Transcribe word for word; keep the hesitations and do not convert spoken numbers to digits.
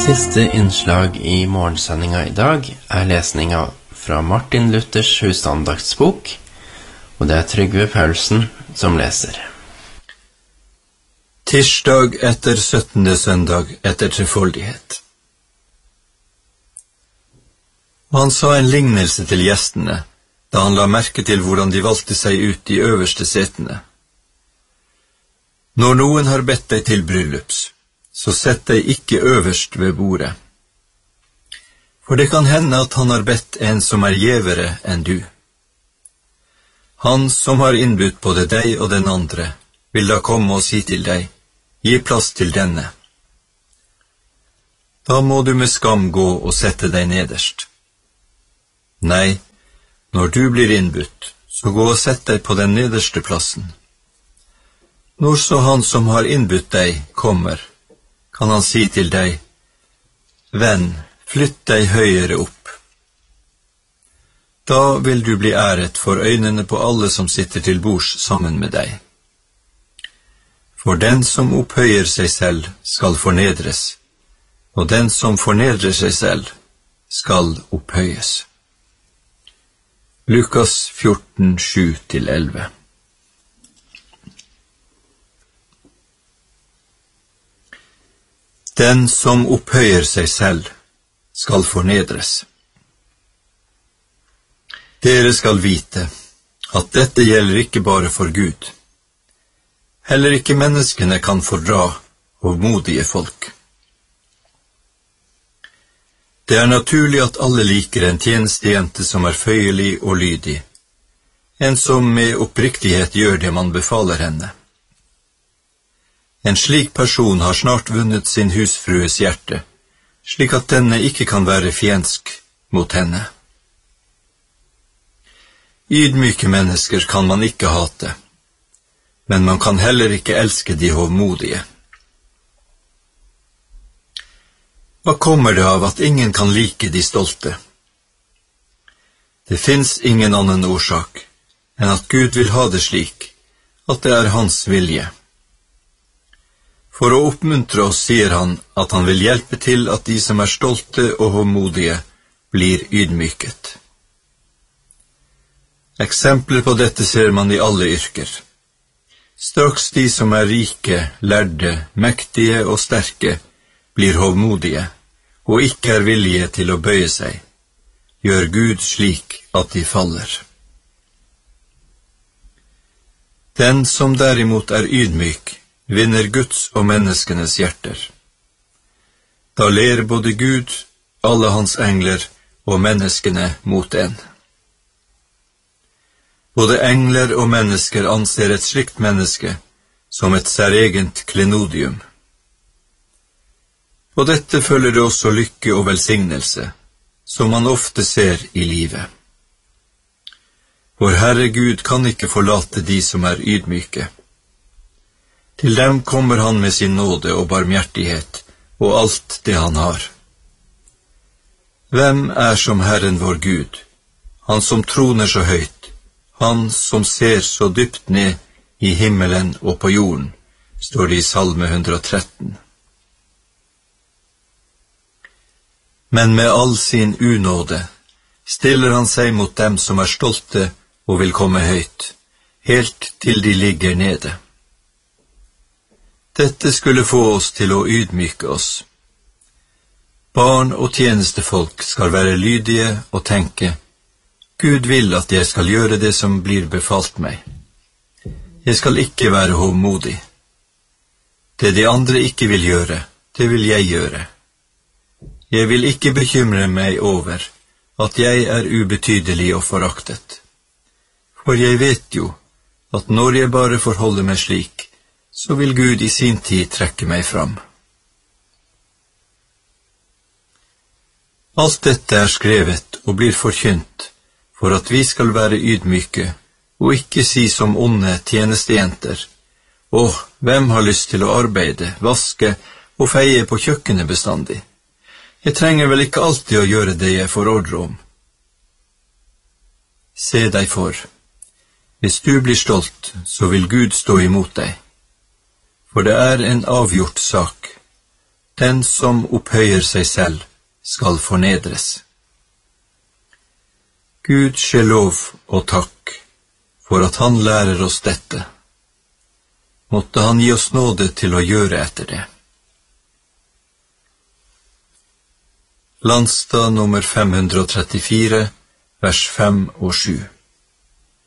Siste innslag i morgensendinga i dag er lesninga fra Martin Luthers husandaktsbok, og det er Trygve Paulsen som leser. Tirsdag etter syttende søndag etter trefoldighet. Og han sa en lignelse til gjestene, da han la merke til hvordan de valgte seg ut de øverste setene. Når noen har bedt deg til bryllups, så sett deg ikke øverst ved bordet. For det kan hende at han har bedt en som er gjevere enn du. Han som har innbudt både deg og den andre, vil da komme og si til deg, gi plass til denne. Da må du med skam gå og sette deg nederst. Nei, når du blir innbudt, så gå og sett deg på den nederste plassen. Når så han som har innbudt deg kommer, kan han si til deg, venn, flytt deg høyere opp. Da vil du bli æret for øynene på alle som sitter til bords sammen med deg. For den som opphøyer seg selv skal fornedres, og den som fornedrer seg selv skal opphøyes. Lukas fjorten, sju til elleve. Den som opphøyer seg selv skal fornedres. Dere skal vite at dette gjelder ikke bare for Gud. Heller ikke menneskene kan fordra hovmodige folk. Det er naturlig at alle liker en tjenestejente som er føyelig og lydig, en som med oppriktighet gjør det man befaler henne. En slik person har snart vunnet sin husfrues hjerte, slik at denne ikke kan være fiendsk mot henne. Ydmyke mennesker kan man ikke hate, men man kan heller ikke elske de hovmodige. Hva kommer det av at ingen kan like de stolte? Det finnes ingen annen årsak enn at Gud vil ha det slik, at det er hans vilje. For å oppmuntre oss sier han at han vil hjelpe til at de som er stolte og hovmodige blir ydmyket. Eksempler på dette ser man i alle yrker. Straks de som er rike, lærde, mektige og sterke blir hovmodige og ikke er villige til å bøye seg, gjør Gud slik at de faller. Den som derimot er ydmyk, vinner Guds og menneskenes hjerter. Da ler både Gud, alle hans engler og menneskene mot en. Både engler og mennesker anser et slikt menneske som et særegent klenodium. På dette følger det også lykke og velsignelse, som man ofte ser i livet. Vår Herre Gud kan ikke forlate de som er ydmyke. Til dem kommer han med sin nåde og barmhjertighet og alt det han har. Hvem er som Herren vår Gud, han som troner så høyt, han som ser så dypt ned i himmelen og på jorden, står det i Salme hundre og tretten. Men med all sin unåde stiller han seg mot dem som er stolte og vil komme høyt, helt til de ligger nede. Dette skulle få oss til å ydmyke oss. Barn og tjenestefolk skal være lydige og tenke, Gud vil at jeg skal gjøre det som blir befalt meg. Jeg skal ikke være hovmodig. Det de andre ikke vil gjøre, det vil jeg gjøre. Jeg vil ikke bekymre meg over at jeg er ubetydelig og foraktet. For jeg vet jo at når jeg bare forholder meg slik, så vil Gud i sin tid trekke meg fram. Alt dette er skrevet og blir forkynt, for at vi skal være ydmyke, og ikke si som onde tjenestejenter, «Åh, hvem har lyst til å arbeide, vaske og feie på kjøkkenet bestandig? Jeg trenger vel ikke alltid å gjøre det jeg får ordre om.» Se deg for. Hvis du blir stolt, så vil Gud stå imot deg. For det er en avgjort sak. Den som opphøyer seg selv, skal fornedres. Gud skje lov og takk for at han lærer oss dette. Måtte han gi oss nåde til å gjøre etter det. Landstad nummer fem hundre og trettifire, vers fem og sju.